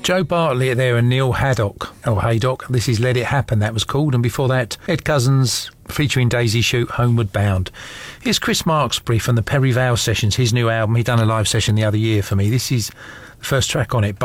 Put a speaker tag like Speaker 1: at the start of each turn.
Speaker 1: Joe Bartlett there and Neil Haydock. This is Let It Happen, that was called. And before that, Ed Cousins featuring Daisy Shoot, Homeward Bound. Here's Chris Marksbury from the Perry Vale Sessions, his new album. He done a live session the other year for me. This is the first track on it,